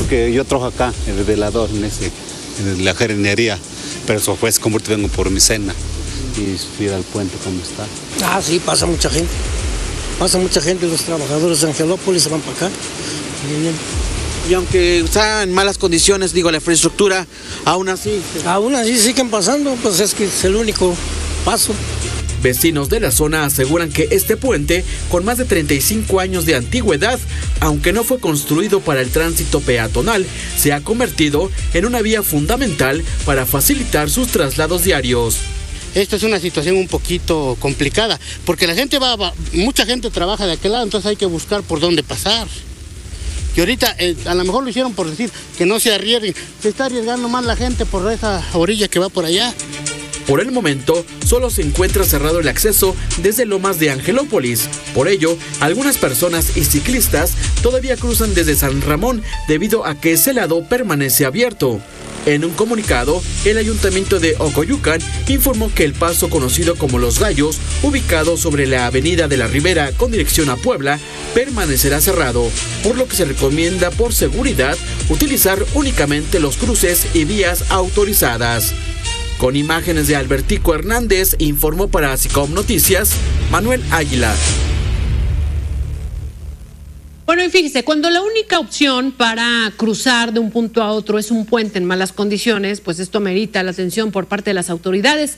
porque yo trabajo acá, el velador, en la jardinería, pero eso fue como vengo por mi cena y fui al puente como está. Ah, sí, pasa mucha gente. Pasa mucha gente, los trabajadores de Angelópolis se van para acá. Y aunque está en malas condiciones, digo, la infraestructura, aún así siguen pasando, pues es que es el único paso. Vecinos de la zona aseguran que este puente, con más de 35 años de antigüedad, aunque no fue construido para el tránsito peatonal, se ha convertido en una vía fundamental para facilitar sus traslados diarios. Esto es una situación un poquito complicada, porque la gente mucha gente trabaja de aquel lado, entonces hay que buscar por dónde pasar. Y ahorita a lo mejor lo hicieron por decir que no se arriesguen, se está arriesgando más la gente por esa orilla que va por allá. Por el momento, solo se encuentra cerrado el acceso desde Lomas de Angelópolis. Por ello, algunas personas y ciclistas todavía cruzan desde San Ramón debido a que ese lado permanece abierto. En un comunicado, el Ayuntamiento de Ocoyucan informó que el paso conocido como Los Gallos, ubicado sobre la Avenida de la Ribera con dirección a Puebla, permanecerá cerrado, por lo que se recomienda por seguridad utilizar únicamente los cruces y vías autorizadas. Con imágenes de Albertico Hernández, informó para Asicom Noticias, Manuel Águila. Bueno, y fíjese, cuando la única opción para cruzar de un punto a otro es un puente en malas condiciones, pues esto merita la atención por parte de las autoridades.